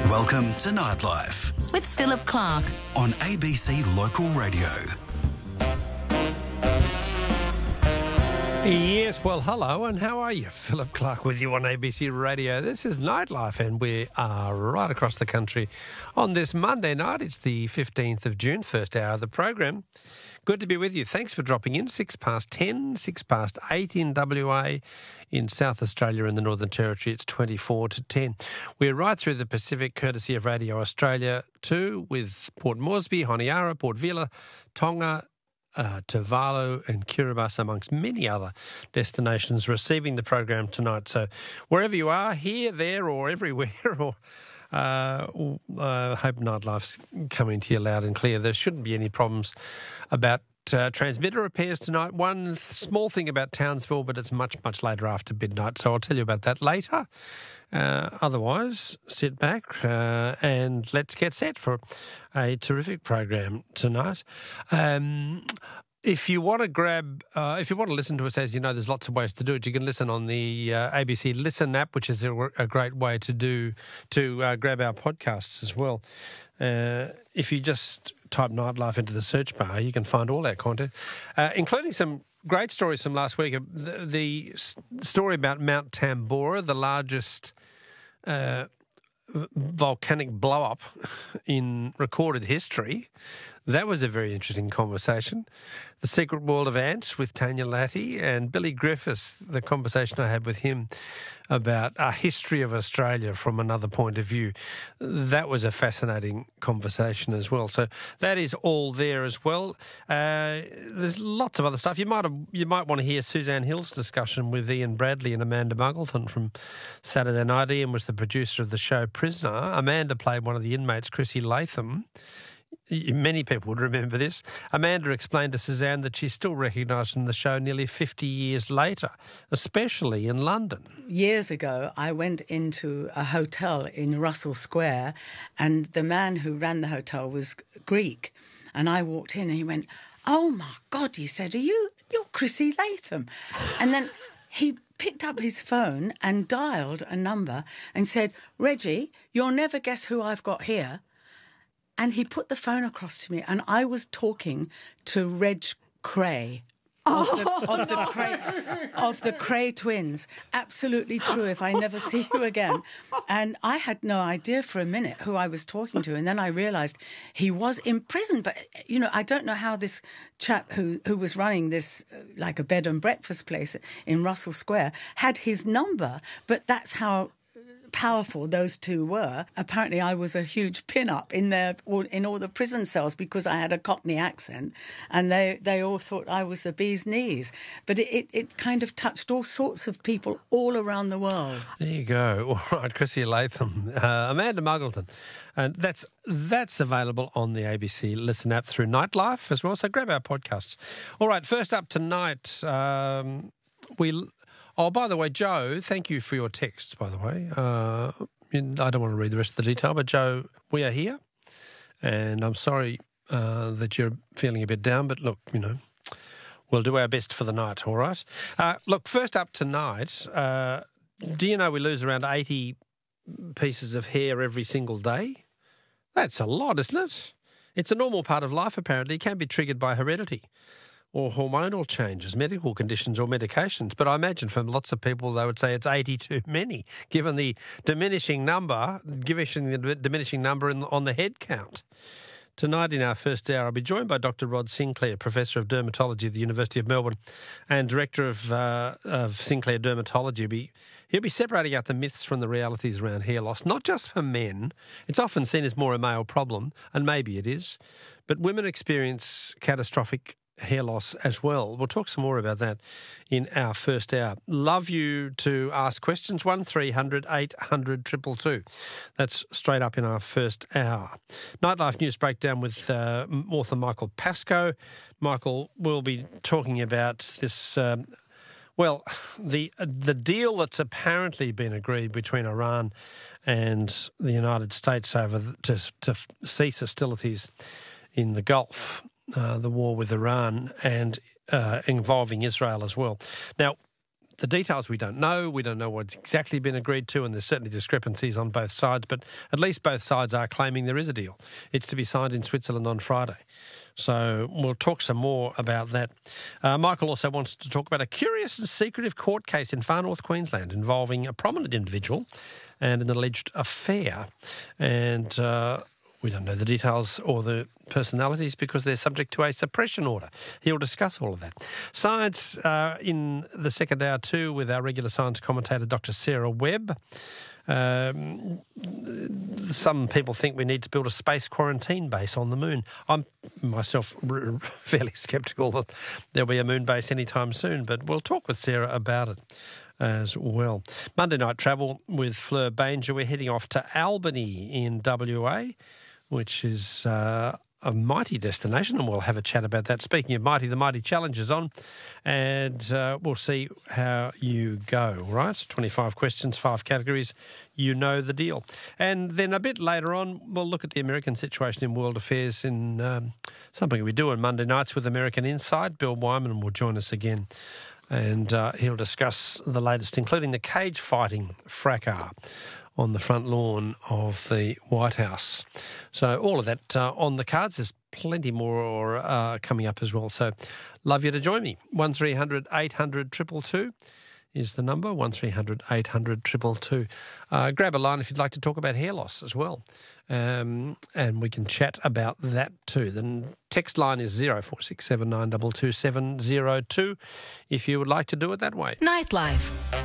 Welcome to Nightlife with Philip Clark on ABC Local Radio. Yes, well, hello, and how are you? Philip Clark with you on ABC Radio. This is Nightlife, and we are right across the country on this Monday night. It's the 15th of June, first hour of the program. Good to be with you. Thanks for dropping in. 10:06, 8 in WA. In South Australia and the Northern Territory, it's 10:24. We're right through the Pacific, courtesy of Radio Australia 2, with Port Moresby, Honiara, Port Vila, Tonga, Tuvalu and Kiribati, amongst many other destinations, receiving the program tonight. So wherever you are, here, there or everywhere, or I hope Nightlife's coming to you loud and clear. There shouldn't be any problems about transmitter repairs tonight. One small thing about Townsville, but it's much, much later after midnight, so I'll tell you about that later. Otherwise, sit back and let's get set for a terrific program tonight. If you want to listen to us, as you know, there's lots of ways to do it. You can listen on the ABC Listen app, which is a great way to grab our podcasts as well. If you just type Nightlife into the search bar, you can find all our content, including some great stories from last week. The story about Mount Tambora, the largest volcanic blow-up in recorded history. That was a very interesting conversation. The Secret World of Ants with Tanya Latty, and Billy Griffiths, the conversation I had with him about a history of Australia from another point of view. That was a fascinating conversation as well. So that is all there as well. There's lots of other stuff. You might want to hear Suzanne Hill's discussion with Ian Bradley and Amanda Muggleton from Saturday night. Ian was the producer of the show Prisoner. Amanda played one of the inmates, Chrissy Latham. Many people would remember this. Amanda explained to Suzanne that she's still recognised in the show nearly 50 years later, especially in London. Years ago, I went into a hotel in Russell Square, and the man who ran the hotel was Greek. And I walked in and he went, "Oh my God," he said, you're Chrissy Latham. And then he picked up his phone and dialed a number and said, "Reggie, you'll never guess who I've got here." And he put the phone across to me, and I was talking to Reg Cray of the Cray twins. Absolutely true, if I never see you again. And I had no idea for a minute who I was talking to, and then I realised he was in prison. But, I don't know how this chap who was running this, like a bed and breakfast place in Russell Square, had his number, but that's how powerful those two were. Apparently I was a huge pin-up in all the prison cells because I had a Cockney accent, and they all thought I was the bee's knees. But it kind of touched all sorts of people all around the world. There you go. All right, Chrissy Latham, Amanda Muggleton. And that's available on the ABC Listen app through Nightlife as well, so grab our podcasts. All right, first up tonight, Oh, by the way, Joe, thank you for your texts, by the way. I don't want to read the rest of the detail, but Joe, we are here, and I'm sorry that you're feeling a bit down, but look, we'll do our best for the night, all right? Look, first up tonight, do you know we lose around 80 pieces of hair every single day? That's a lot, isn't it? It's a normal part of life, apparently. It can be triggered by heredity or hormonal changes, medical conditions or medications. But I imagine from lots of people, they would say it's 80 too many, given the diminishing number on the head count. Tonight in our first hour, I'll be joined by Dr. Rod Sinclair, Professor of Dermatology at the University of Melbourne and Director of Sinclair Dermatology. He'll be separating out the myths from the realities around hair loss, not just for men. It's often seen as more a male problem, and maybe it is, but women experience catastrophic hair loss as well. We'll talk some more about that in our first hour. Love you to ask questions, 1300 800 222. That's straight up in our first hour. Nightlife News Breakdown with author Michael Pascoe. Michael will be talking about this, the deal that's apparently been agreed between Iran and the United States to cease hostilities in the Gulf. The war with Iran and involving Israel as well. Now, the details we don't know. We don't know what's exactly been agreed to, and there's certainly discrepancies on both sides, but at least both sides are claiming there is a deal. It's to be signed in Switzerland on Friday. So we'll talk some more about that. Michael also wants to talk about a curious and secretive court case in far north Queensland involving a prominent individual and an alleged affair. And we don't know the details or the personalities because they're subject to a suppression order. He'll discuss all of that. Science in the second hour too with our regular science commentator, Dr. Sarah Webb. Some people think we need to build a space quarantine base on the moon. I'm myself fairly sceptical that there'll be a moon base anytime soon, but we'll talk with Sarah about it as well. Monday Night Travel with Fleur Banger. We're heading off to Albany in WA, which is a mighty destination, and we'll have a chat about that. Speaking of mighty, the Mighty Challenge is on, and we'll see how you go, right? 25 questions, 5 categories. You know the deal. And then a bit later on, we'll look at the American situation in world affairs in something we do on Monday nights with American Insight. Bill Wyman will join us again, and he'll discuss the latest, including the cage fighting fracas on the front lawn of the White House. So all of that on the cards. There's plenty more coming up as well. So love you to join me. 1300 800 222 is the number, 1300 800 222. Grab a line if you'd like to talk about hair loss as well. And we can chat about that too. The text line is 0467 922 702 if you would like to do it that way. Nightlife.